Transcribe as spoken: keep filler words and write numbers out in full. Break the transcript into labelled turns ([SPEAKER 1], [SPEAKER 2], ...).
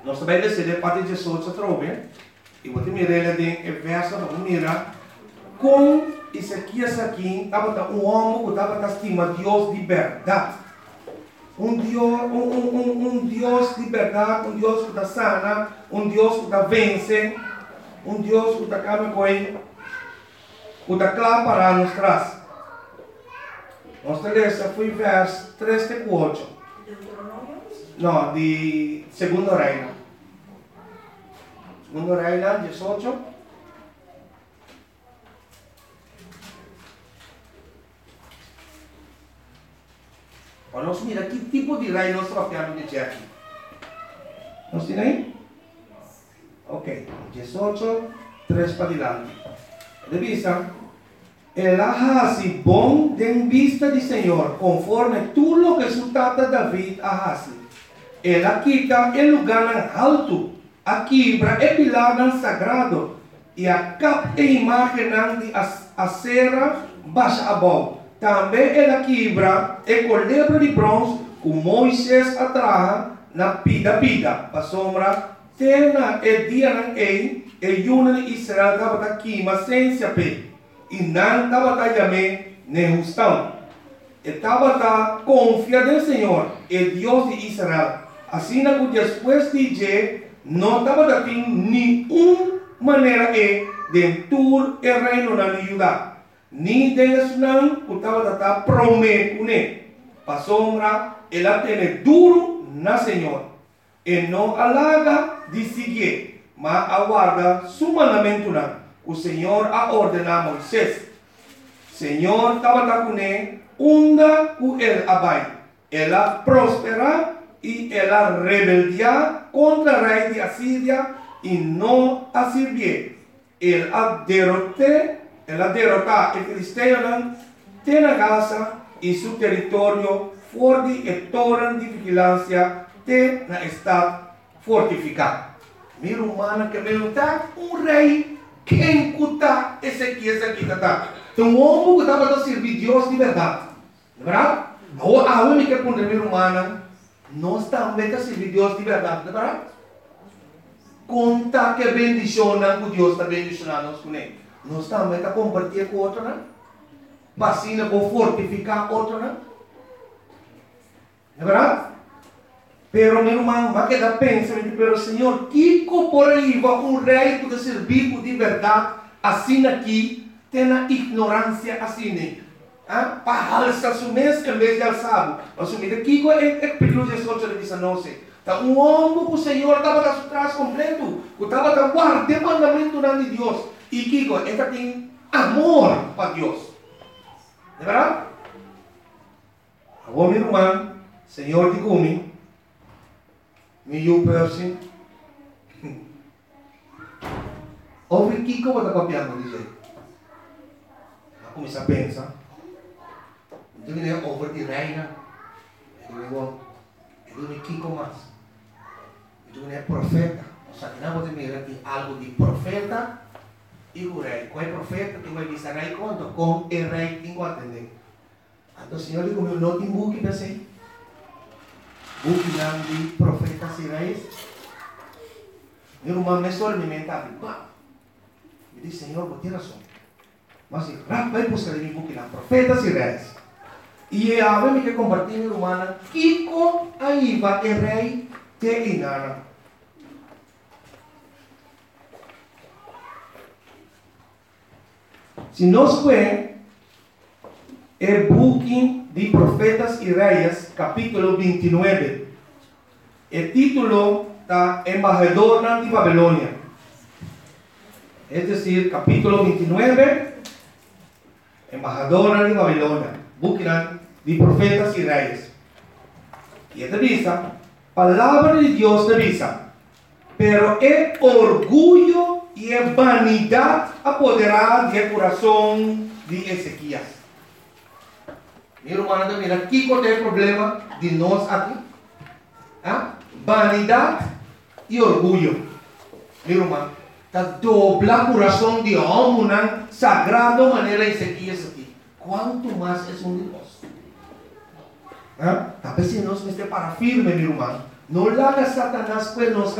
[SPEAKER 1] nós também decidimos a partir de dezoito trove. E você mira ele em verso, vamos mirar. Com Ezequias aqui, estava um homem que estava estima Deus de verdade. Um Deus, um, um, um, um Deus de verdade, um Deus que está sana, um Deus que está vence, um Deus que está calma com ele, que está claro para nós trás. Nossa lista foi verso três e quatro. Não, de Segundo Reino. Segundo Reino, dezoito. Olha, nós mira que tipo de reino nós estamos falando de aqui. Nós temos aí? Ok, dezoito, três para diante. De vista, ele hace bom de vista do Senhor, conforme tudo lo que su tata David hace. Ele quita el lugar alto, a quebra el pilar sagrado, e a capa e imagem de acera baixa abaixo. Também ele quebra e colebra de bronze, que Moisés atraja na pida pida, para sombra, tena e dia não é, e una de Israel estava aqui, mas sem saber, e não estava também nem justão. Estava confiado no Senhor, el Deus de Israel. Assim que depois de dizer, não estava tendo nenhuma maneira de entrar o reino na Judá. Ni Deus não estava a prometer, né? Para sombra, ela tem duro na Senhor. E não alaga de seguir, mas aguarda su mandamento não. O Senhor a ordenar a Moisés. Senhor estava com ele, onda com ele abai. Ela prospera e ela rebeldia contra o rei de Assíria e não a servir. Ele a derrotou. Ela derrotar o filisteu tem a Gaza e seu território forte e torre de vigilância tem na estado fortificado. Mira humana que perguntar um rei quem cuta esse aqui, esse aqui está. Então um homem que estava a servir Deus de verdade, não é verdade? A única coisa humana nós também a servir Deus de verdade, não é verdade? Conta que bendiciona que Deus está bendicionando nós com ele. Nós também está compartilhando com outro, né? Vacina para fortificar outro, né? É verdade? Pero, meu irmão, vai quedar pensando, pero, Senhor, que por aí vai um rei que servir de verdade, assim aqui, tem a ignorância assim, né? Ah? Para alçar o mês em vez de alçar. Assumir aqui é perigoso dezoito de dezenove. Então, um homem que o Senhor estava atrás completo, que estava guardando o mandamento de Deus. E Kiko, esta tem amor para Deus. Não é verdade? Agora, meu irmão, Senhor de Gumi, meu person, ouve Kiko, vai estar copiando, dizer. Vai começar a pensar. Então, ele é over de reina. Ele é Kiko mais. Então, ele é profeta. Ou seja, não pode mirar aqui algo de profeta. E o rei, qual é o profeta que vai dizer rei quanto? Com o rei que tem que atender. Então o Senhor digo, não tem buque para ser. Buque não de profetas e reis. Meu irmão, me sou alimentado. Eu disse, Senhor, vou ter razão. Mas se vai buscar de mim buque não, profetas e reis. E a vez que compartilha, meu irmão, Kiko aí vai o rei te inana. Se nós vemos o book de Profetas e Reis, capítulo vinte e nove, o título está Embajador de Babilônia. É decir, capítulo vinte e nove, Embajador de Babilônia, book de Profetas e Reis. E esta vista, palavra de Deus de vista, pero é orgulho e a vanidade apoderada do coração de Ezequias. Meu irmão, mira, aqui qual é o problema de nós aqui? ¿Ah? Vanidade e orgulho. Meu irmão, está dobla o coração de homem, sagrado maneira Ezequias aqui. Quanto mais é um de nós? ¿Ah? Talvez se nós estamos para firme, meu irmão. Não larga Satanás, pues nós